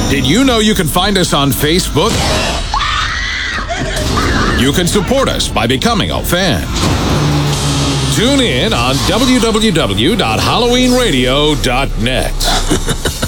Did you know you can find us on Facebook? You can support us by becoming a fan. Tune in on www.halloweenradio.net.